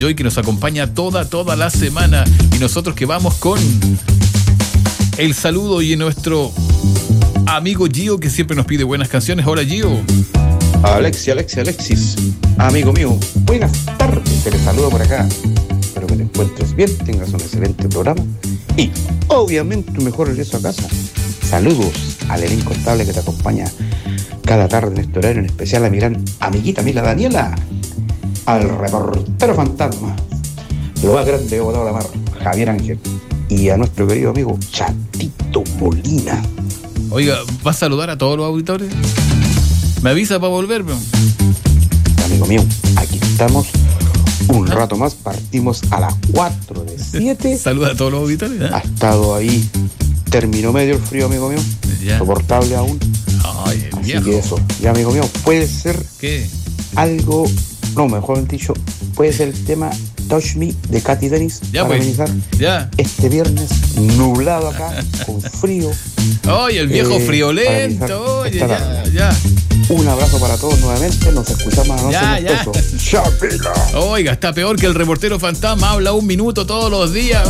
hoy que nos acompaña toda la semana, y nosotros que vamos con el saludo y nuestro amigo Gio, que siempre nos pide buenas canciones. Hola, Gio. Alexis, amigo mío, buenas tardes, te saludo por acá. Espero que te encuentres bien, tengas un excelente programa y obviamente un mejor regreso a casa. Saludos al elenco estable que te acompaña cada tarde en este horario, en especial a mi gran amiguita Mila Daniela, al reportero fantasma, lo más grande de Bogotá la Mar, Javier Ángel, y a nuestro querido amigo Chatito Molina. Oiga, ¿va a saludar a todos los auditores? ¿Me avisa para volver, bro? Amigo mío, aquí estamos un rato más, partimos a las 4 de 7. Saluda a todos los auditores, ¿eh? Ha estado ahí, terminó medio el frío, amigo mío, ya. Soportable aún. Ay, así viejo. que eso, ya, amigo mío, puede ser ¿Qué? algo, no, mejor dicho, puede ser el tema Touch Me de Katy Dennis, Ya, para pues, amenizar ya. este viernes nublado acá, con frío. Oye, el viejo para friolento, amenizar oye, esta ya, tarde. ya. Un abrazo para todos nuevamente, nos escuchamos a Ya, nosotros. ya. ¡Chapela! Oiga, está peor que el reportero fantasma, habla un minuto todos los días.